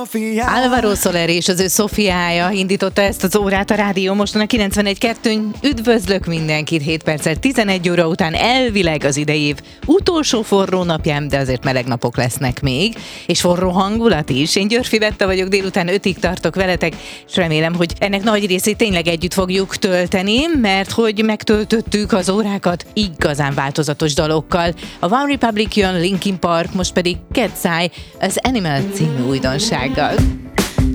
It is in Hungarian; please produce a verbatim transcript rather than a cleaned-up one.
Sofia. Álvaro Soler és az ő Sofiája indította ezt az órát a Rádió Moston a kilencvenegy kettőn. Üdvözlök mindenkit, hét perccel tizenegy óra után elvileg az idei év utolsó forró napján, de azért meleg napok lesznek még, és forró hangulat is. Én Györfi Vetta vagyok, délután ötig tartok veletek, és remélem, hogy ennek nagy részét tényleg együtt fogjuk tölteni, mert hogy megtöltöttük az órákat igazán változatos dalokkal. A One Republic jön, Linkin Park, most pedig Cat's Eye, az Animal című újdonsággal.